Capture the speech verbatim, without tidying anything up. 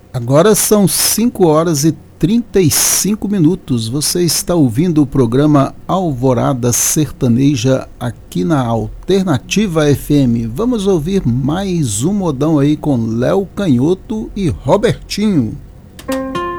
Agora são cinco horas e trinta e cinco minutos. Você está ouvindo o programa Alvorada Sertaneja aqui na Alternativa F M. Vamos ouvir mais um modão aí com Léo Canhoto e Robertinho.